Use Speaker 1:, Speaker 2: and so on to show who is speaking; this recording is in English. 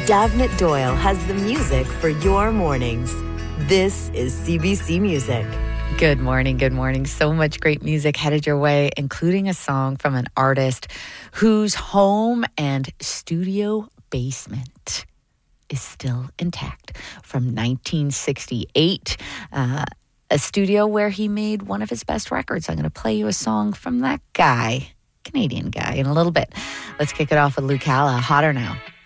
Speaker 1: Davnit Doyle has the music for your mornings. This is CBC Music.
Speaker 2: Good morning, good morning. So much great music headed your way, including a song from an artist whose home and studio basement is still intact from 1968. A studio where he made one of his best records. I'm going to play you a song from that guy, Canadian guy, in a little bit. Let's kick it off with Luke Halla, Hotter Now.